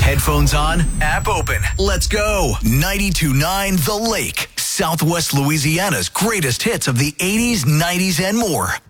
Headphones on, app open. Let's go. 92.9 The Lake, Southwest Louisiana's greatest hits of the 80s, 90s, and more.